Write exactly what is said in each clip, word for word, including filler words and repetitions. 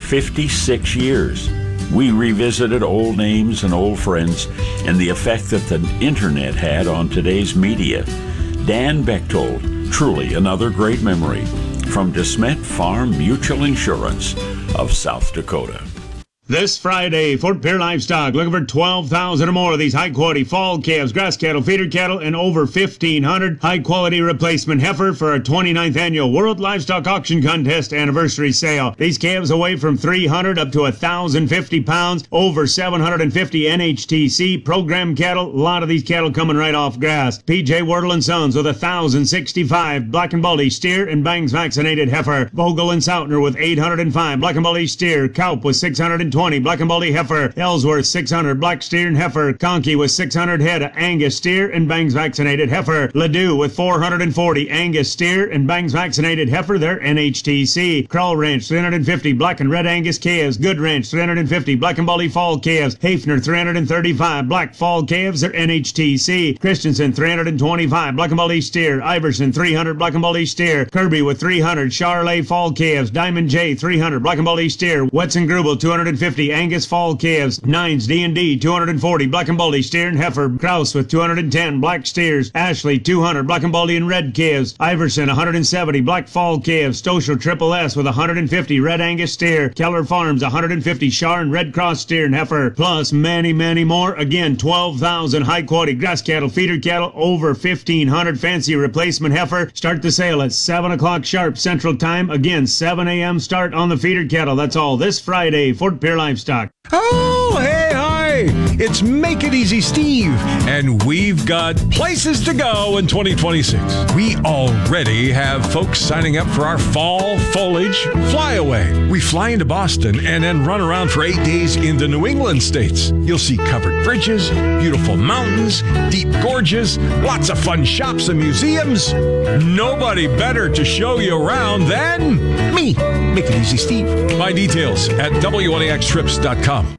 fifty-six years. We revisited old names and old friends and the effect that the internet had on today's media. Dan Bechtold, truly another great memory, from DeSmet Farm Mutual Insurance of South Dakota. This Friday, Fort Pierre Livestock looking for twelve thousand or more of these high-quality fall calves, grass cattle, feeder cattle, and over fifteen hundred high-quality replacement heifer for our twenty-ninth annual World Livestock Auction Contest anniversary sale. These calves weigh from three hundred up to one thousand fifty pounds, over seven hundred fifty N H T C, program cattle, a lot of these cattle coming right off grass. P J Wardle and Sons with one thousand sixty-five Black and Baldy steer and bangs vaccinated heifer. Vogel and Sautner with eight hundred five Black and Baldy steer. Kaup with six hundred twenty Black and Baldy heifer. Ellsworth six hundred Black steer and heifer. Conkey with six hundred head of Angus steer and bangs vaccinated heifer. Ladue with four hundred forty Angus steer and bangs vaccinated heifer. They're N H T C. Krull Ranch three hundred fifty Black and Red Angus calves. Good Ranch three hundred fifty Black and Baldy fall calves. Hafner three hundred thirty-five Black fall calves. They're N H T C. Christensen three hundred twenty-five Black and Baldy steer. Iverson three hundred Black and Baldy steer. Kirby with three hundred Charolais fall calves. Diamond J three hundred Black and Baldy steer. Wetzel Grubel two hundred fifty Angus fall calves. Nines D and D two hundred forty Black and Baldy steer and heifer. Kraus with two hundred ten Black steers. Ashley two hundred Black and Baldy and red calves. Iverson one hundred seventy Black fall calves. Stoschel Triple S with one hundred fifty Red Angus steer. Keller Farms one hundred fifty Char and Red Cross steer and heifer. Plus many, many more. Again, twelve thousand high quality grass cattle, feeder cattle, over fifteen hundred fancy replacement heifer. Start the sale at seven o'clock sharp Central Time. Again, seven a.m. start on the feeder cattle. That's all this Friday, Fort Pierre Livestock. Oh, hey, hi! It's Make It Easy Steve, and we've got places to go in twenty twenty-six. We already have folks signing up for our fall foliage flyaway. We fly into Boston and then run around for eight days in the New England states. You'll see covered bridges, beautiful mountains, deep gorges, lots of fun shops and museums. Nobody better to show you around than me, Make It Easy Steve. Find details at W N A X trips dot com.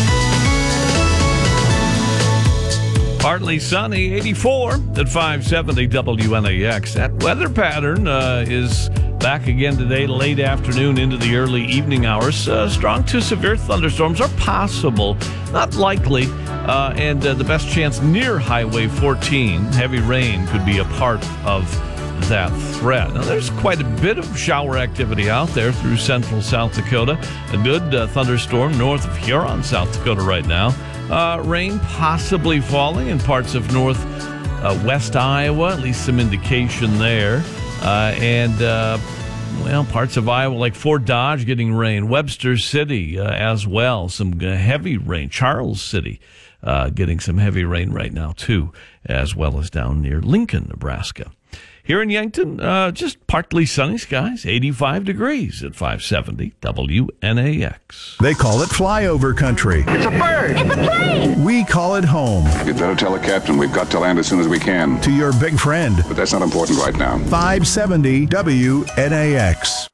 Partly sunny, eighty-four at five seventy W N A X. That weather pattern uh, is back again today, late afternoon into the early evening hours. Uh, strong to severe thunderstorms are possible, not likely, uh, and uh, the best chance near Highway fourteen. Heavy rain could be a part of that threat. Now, there's quite a bit of shower activity out there through central South Dakota. A good uh, thunderstorm north of Huron, South Dakota right now. Uh, rain possibly falling in parts of north uh, west Iowa, at least some indication there. Uh, and, uh, well, parts of Iowa like Fort Dodge getting rain. Webster City uh, as well, some uh, heavy rain. Charles City uh, getting some heavy rain right now, too, as well as down near Lincoln, Nebraska. Here in Yankton, uh, just partly sunny skies, eighty-five degrees at five seventy W N A X. They call it flyover country. It's a bird. It's a plane. We call it home. You'd better tell the captain we've got to land as soon as we can. To your big friend. But that's not important right now. five seventy W N A X.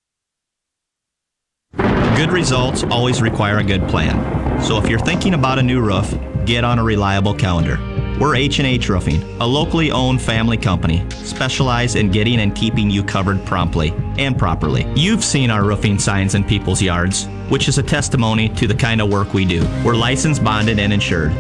Good results always require a good plan. So if you're thinking about a new roof, get on a reliable calendar. We're H and H Roofing, a locally owned family company, specialized in getting and keeping you covered promptly and properly. You've seen our roofing signs in people's yards, which is a testimony to the kind of work we do. We're licensed, bonded, and insured.